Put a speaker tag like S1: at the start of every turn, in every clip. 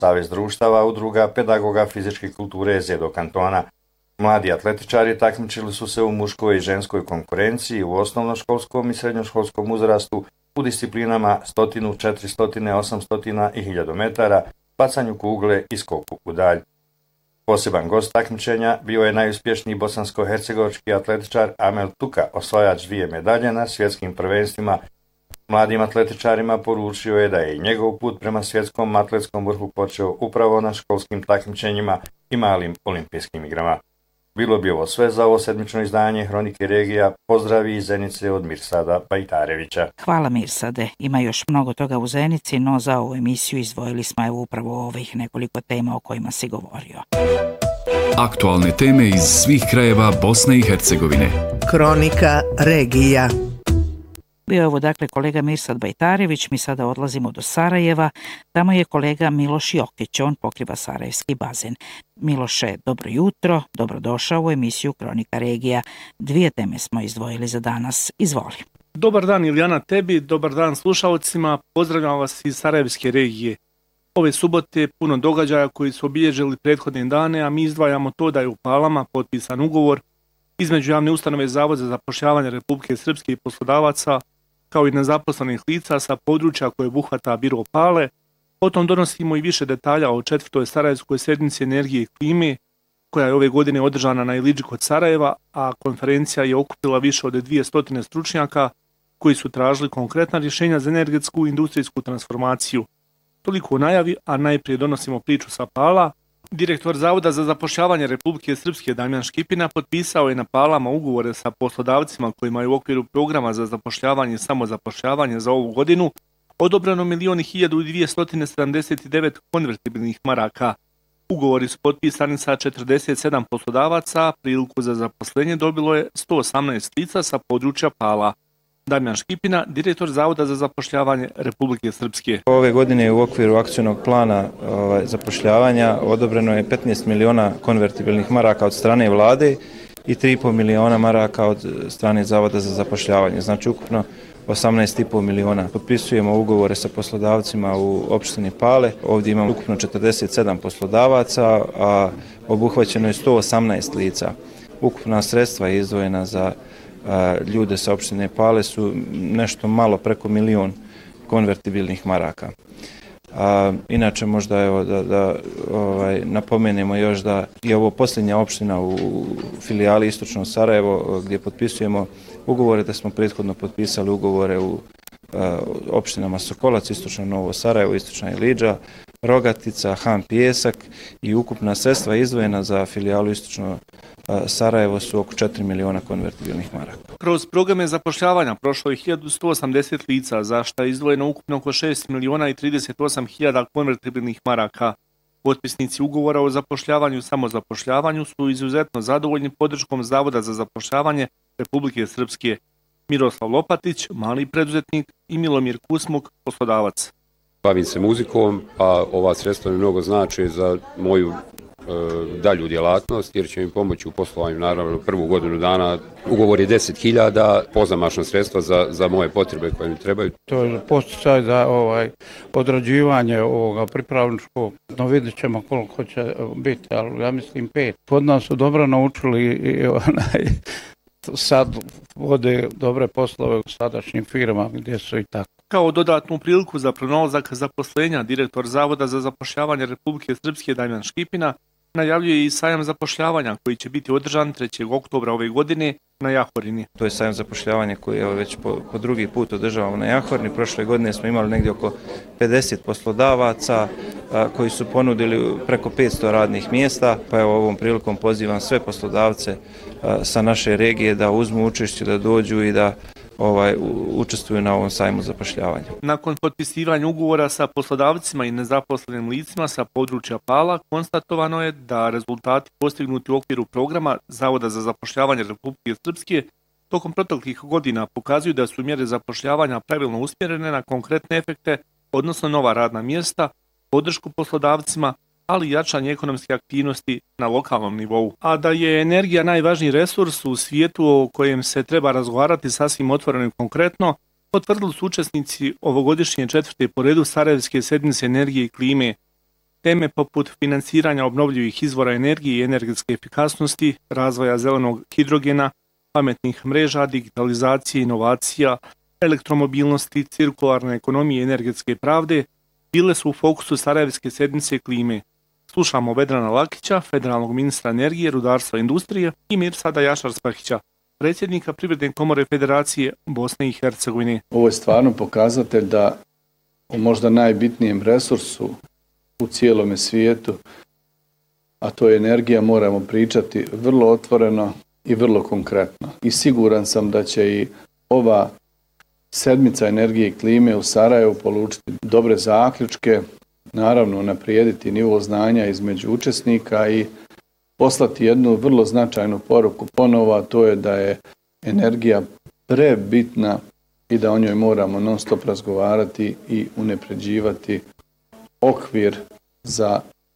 S1: Savez društava, udruga, pedagoga fizičke kulture ZEDO kantona. Mladi atletičari takmičili su se u muškoj i ženskoj konkurenciji u osnovnoškolskom i srednjoškolskom uzrastu u disciplinama 100, 400, 800 i 1000 metara, bacanju kugle i skoku u dalj. Poseban gost takmičenja bio je najuspješniji bosansko-hercegovački atletičar Amel Tuka, osvajač 2 medalje na svjetskim prvenstvima. Mladim atletičarima poručio je da je i njegov put prema svjetskom atletskom vrhu počeo upravo na školskim takmičenjima i malim olimpijskim igrama. Bilo bi ovo sve za ovo sedmično izdanje Hronike regija. Pozdravi iz Zenice od Mirsada Bajtarevića.
S2: Hvala Mirsade. Ima još mnogo toga u Zenici, no za ovu emisiju izdvojili smo upravo ovih nekoliko tema o kojima si govorio.
S3: Aktualne teme iz svih krajeva Bosne i Hercegovine.
S4: Hronika regija.
S2: Bio je ovo dakle kolega Mirsad Bajtarević. Mi sada odlazimo do Sarajeva. Tamo je kolega Miloš Jokić, on pokriva sarajevski bazen. Miloše, dobro jutro, dobrodošao u emisiju Kronika regija. 2 teme smo izdvojili za danas. Izvoli.
S5: Dobar dan Ilijana tebi, dobar dan slušalcima, pozdravljam vas iz Sarajevske regije. Ove subote puno događaja koji su obilježili prethodne dane, a mi izdvajamo to da je u Palama potpisan ugovor između javne ustanove Zavod za zapošljavanje Republike Srpske i poslodavaca, kao i nezaposlenih lica sa područja koje obuhvata biro Pale. Potom donosimo i više detalja o 4. Sarajevskoj sednici energije i klime, koja je ove godine održana na Ilidži kod Sarajeva, a konferencija je okupila više od 200 stručnjaka koji su tražili konkretna rješenja za energetsku i industrijsku transformaciju. Toliko u najavi, a najprije donosimo priču sa Pala. Direktor Zavoda za zapošljavanje Republike Srpske Damjan Škipina potpisao je na Palama ugovore sa poslodavcima kojima je u okviru programa za zapošljavanje i samozapošljavanje za ovu godinu odobreno 1.279 konvertibilnih maraka. Ugovori su potpisani sa 47 poslodavaca, priliku za zaposlenje dobilo je 118 lica sa područja Pala. Damjan Škipina, direktor Zavoda za zapošljavanje Republike Srpske.
S6: Ove godine u okviru akcionog plana zapošljavanja odobreno je 15 miliona konvertibilnih maraka od strane vlade i 3,5 miliona maraka od strane Zavoda za zapošljavanje. Znači ukupno 18,5 miliona. Potpisujemo ugovore sa poslodavcima u opštini Pale. Ovdje imamo ukupno 47 poslodavaca, a obuhvaćeno je 118 lica. Ukupna sredstva je izdvojena za ljude sa opštine Pale su nešto malo preko 1 milion konvertibilnih maraka. Inače možda evo da napomenemo još da je ovo posljednja opština u filijali Istočno Sarajevo gdje potpisujemo ugovore, da smo prethodno potpisali ugovore u opštinama Sokolac, Istočno Novo Sarajevo, Istočna Ilidža, Rogatica, Han Pijesak i ukupna sredstva izdvojena za filijalu Istočno Sarajevo su oko 4 miliona konvertibilnih maraka.
S5: Kroz programe zapošljavanja prošlo je 1180 lica, za što je izdvojeno ukupno oko 6 miliona i 38 hiljada konvertibilnih maraka. Potpisnici ugovora o zapošljavanju i samozapošljavanju su izuzetno zadovoljni podrškom Zavoda za zapošljavanje Republike Srpske. Miroslav Lopatić, mali preduzetnik, i Milomir Kusmuk, poslodavac.
S7: Bavim se muzikom, a ova sredstva mi mnogo znače za moju dalju djelatnost, jer će mi pomoći u poslovanju, naravno, prvu godinu dana. Ugovor je 10.000, pozamašna sredstva za moje potrebe koje mi trebaju.
S8: To je posticaj za odrađivanje ovoga pripravničkog, no vidjet ćemo koliko će biti, ali ja mislim 5. Kod nas su dobro naučili i sad vode dobre poslove u sadašnjim firmama gdje su i tako.
S5: Kao dodatnu priliku za pronalazak zaposlenja, direktor Zavoda za zapošljavanje Republike Srpske Damjan Škipina najavljuje i sajam zapošljavanja koji će biti održan 3. oktobra ove godine na Jahorini.
S6: To je sajam zapošljavanja koji je već po drugi put održavamo na Jahorini. Prošle godine smo imali negdje oko 50 poslodavaca koji su ponudili preko 500 radnih mjesta. Pa evo ovom prilikom pozivam sve poslodavce sa naše regije da uzmu učešće, da dođu i da učestvuju na ovom sajmu zapošljavanja.
S5: Nakon potpisivanja ugovora sa poslodavcima i nezaposlenim licima sa područja Pala, konstatovano je da rezultati postignuti u okviru programa Zavoda za zapošljavanje Republike Srpske tokom proteklih godina pokazuju da su mjere zapošljavanja pravilno usmjerene na konkretne efekte, odnosno nova radna mjesta, podršku poslodavcima, ali i jačanje ekonomske aktivnosti na lokalnom nivou. A da je energija najvažniji resurs u svijetu o kojem se treba razgovarati sasvim otvoreno i konkretno, potvrdili su učesnici ovogodišnje 4. po redu Sarajevske sednice energije i klime. Teme poput financiranja obnovljivih izvora energije i energetske efikasnosti, razvoja zelenog hidrogena, pametnih mreža, digitalizacije, inovacija, elektromobilnosti, cirkularne ekonomije i energetske pravde bile su u fokusu Sarajevske sedmice klime. Slušamo Vedrana Lakića, federalnog ministra energije, rudarstva i industrije, i Mirsada Jašar-Spahića, predsjednika Privredne komore Federacije Bosne i Hercegovine.
S9: Ovo je stvarno pokazatelj da o možda najbitnijem resursu u cijelome svijetu, a to je energija, moramo pričati vrlo otvoreno i vrlo konkretno. I siguran sam da će i ova sedmica energije i klime u Sarajevu polučiti dobre zaključke, naravno unaprijediti nivo znanja između učesnika i poslati jednu vrlo značajnu poruku ponovo, a to je da je energija prebitna i da o njoj moramo non stop razgovarati i unapređivati okvir za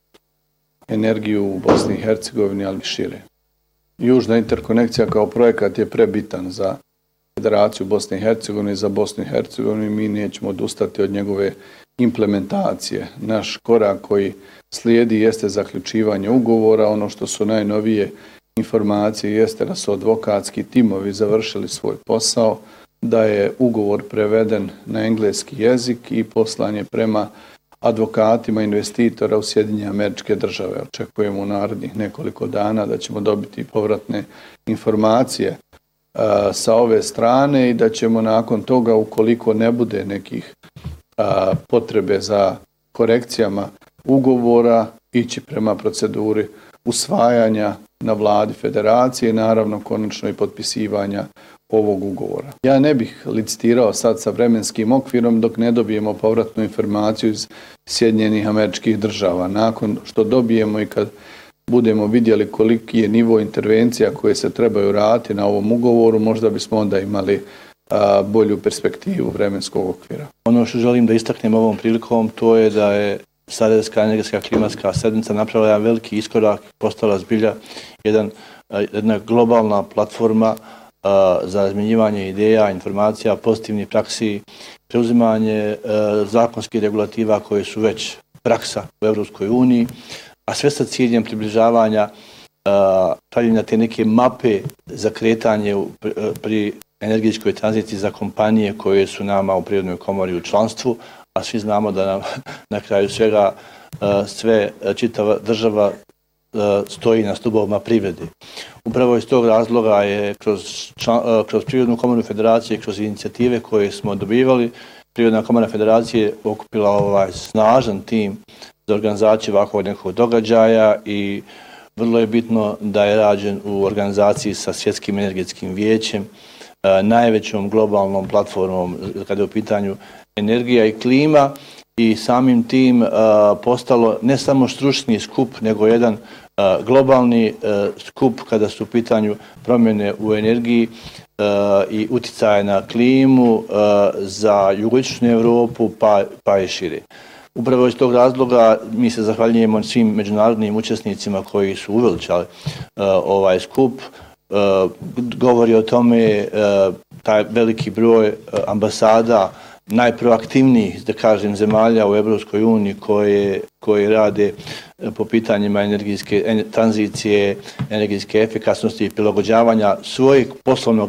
S9: energiju u Bosni i Hercegovini, ali šire. Južna interkonekcija kao projekat je prebitan za Federaciju Bosne i Hercegovine i za Bosnu i Hercegovinu. Mi nećemo odustati od njegove implementacije. Naš korak koji slijedi jeste zaključivanje ugovora. Ono što su najnovije informacije jeste da su advokatski timovi završili svoj posao, da je ugovor preveden na engleski jezik i poslan je prema advokatima investitora u Sjedinjene Američke Države. Očekujemo u narednih nekoliko dana da ćemo dobiti povratne informacije sa ove strane i da ćemo nakon toga, ukoliko ne bude nekih potrebe za korekcijama ugovora, ići prema proceduri usvajanja na vladi federacije i naravno konačno i potpisivanja ovog ugovora. Ja ne bih licitirao sad sa vremenskim okvirom dok ne dobijemo povratnu informaciju iz Sjedinjenih Američkih Država. Nakon što dobijemo i kad budemo vidjeli koliki je nivo intervencija koje se trebaju raditi na ovom ugovoru, možda bismo onda imali bolju perspektivu vremenskog okvira.
S10: Ono što želim da istaknem ovom prilikom, to je da je Sarajevska energetska klimatska sedmica napravila jedan veliki iskorak, postala zbilja jedna globalna platforma za razmjenjivanje ideja, informacija, pozitivnih praksi, preuzimanje zakonskih regulativa koje su već praksa u Evropskoj uniji, a sve sa ciljem približavanja pravljenja te neke mape za kretanje pri energetskoj tranziciji za kompanije koje su nama u Privrednoj komori u članstvu, a svi znamo da nam na kraju svega čitava država stoji na stubovima privrede. Upravo iz tog razloga je kroz Privrednu komoru Federacije, kroz inicijative koje smo dobivali, Privredna komora Federacije okupila ovaj snažan tim za organizaciju ovakvog nekog događaja i vrlo je bitno da je rađen u organizaciji sa Svjetskim energetskim vijećem, najvećom globalnom platformom kada je u pitanju energija i klima i samim tim postalo ne samo stručni skup, nego jedan globalni skup kada su u pitanju promjene u energiji i utjecaje na klimu za jugoistočnu Europu pa i šire. Upravo iz tog razloga mi se zahvaljujemo svim međunarodnim učesnicima koji su uveličali ovaj skup. Govori o tome taj veliki broj ambasada najproaktivnijih, da kažem, zemalja u Evropskoj uniji koje rade po pitanjima energetske tranzicije, energetske efikasnosti i prilagođavanja svojeg poslovnog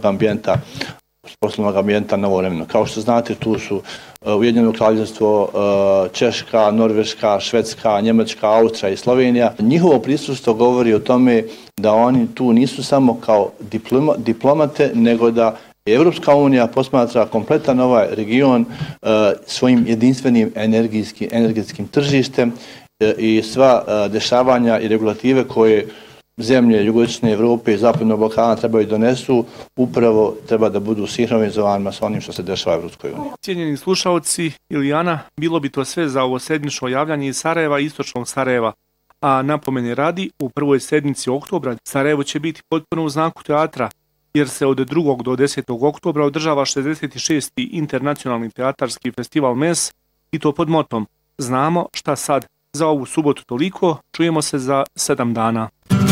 S10: ambijenta na ovo vremeno. Kao što znate, tu su Ujedinjeno Kraljevstvo, Češka, Norveška, Švedska, Njemačka, Austrija i Slovenija. Njihovo prisustvo govori o tome da oni tu nisu samo kao diplomate, nego da Evropska unija posmatra kompletan ovaj region svojim jedinstvenim energetskim tržištem i sva dešavanja i regulative koje zemlje jugoistočne Evrope i Zapadnog Balkana trebaju donesu, upravo treba da budu sinhronizovani sa onim što se dešava u Evropskoj uniji.
S5: Cijenjeni slušalci, Ilijana, bilo bi to sve za ovo sedmično javljanje iz Sarajeva i istočnog Sarajeva. A napomene radi, u prvoj sedmici oktobra Sarajevo će biti potpuno u znaku teatra, jer se od 2. do 10. oktobra održava 66. internacionalni teatarski festival MES i to pod motom Znamo šta sad. Za ovu subotu toliko, čujemo se za 7 dana.